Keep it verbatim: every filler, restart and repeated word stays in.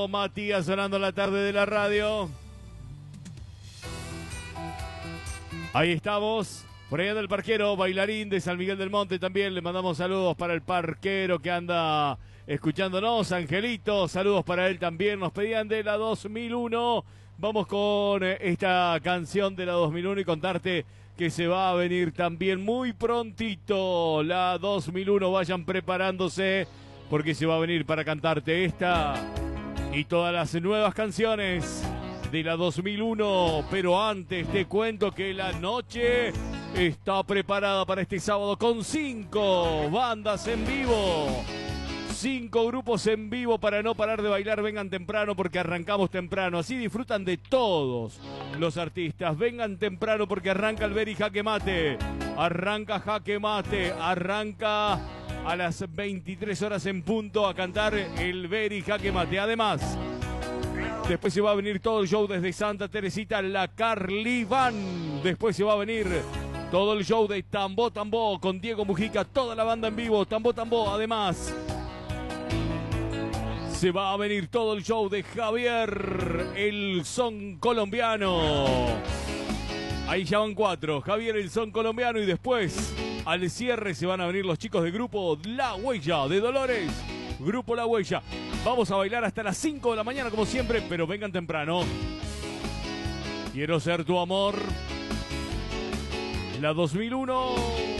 Matías sonando en la tarde de la radio. Ahí estamos. Por allá del Parquero, bailarín de San Miguel del Monte también. Le mandamos saludos para el Parquero que anda escuchándonos. Angelito, saludos para él también. Nos pedían de la dos mil uno. Vamos con esta canción de la dos mil uno y contarte que se va a venir también muy prontito la dos mil uno. Vayan preparándose porque se va a venir para cantarte esta y todas las nuevas canciones de la dos mil uno. Pero antes te cuento que la noche está preparada para este sábado con cinco bandas en vivo. Cinco grupos en vivo para no parar de bailar. Vengan temprano porque arrancamos temprano. Así disfrutan de todos los artistas. Vengan temprano porque arranca el Very Jaque Mate. Arranca Jaque Mate. Arranca a las veintitrés horas en punto a cantar el Very Jaque Mate. Además, después se va a venir todo el show desde Santa Teresita, la Carly Van. Después se va a venir todo el show de Tambó Tambó con Diego Mujica, toda la banda en vivo. Tambó Tambó, además se va a venir todo el show de Javier, el son colombiano. Ahí ya van cuatro. Javier, el son colombiano. Y después, al cierre, se van a venir los chicos del grupo La Huella de Dolores. Grupo La Huella. Vamos a bailar hasta las cinco de la mañana, como siempre, pero vengan temprano. Quiero ser tu amor. La dos mil uno.